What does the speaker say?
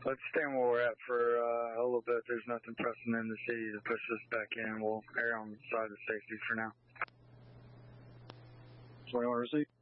Let's stand where we're at for a little bit. There's nothing pressing in the city to push us back in. We'll err on the side of safety for now. 21 receipt.